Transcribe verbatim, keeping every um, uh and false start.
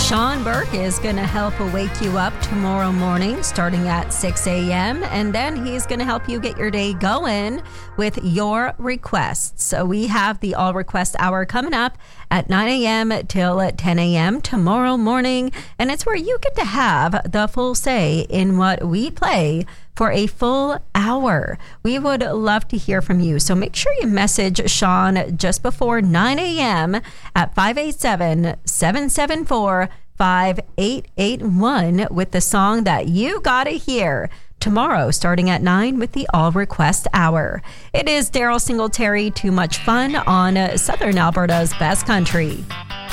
Sean Burke is going to help wake you up tomorrow morning starting at six a.m. And then he's going to help you get your day going with your requests. So we have the All Request Hour coming up at nine a.m. till ten a.m. tomorrow morning. And it's where you get to have the full say in what we play for a full hour. We would love to hear from you. So make sure you message Sean just before nine a.m. at five eight seven, seven seven four, five eight eight one with the song that you gotta hear tomorrow starting at nine with the All Request Hour. It is Daryl Singletary, Too Much Fun on Southern Alberta's Best Country.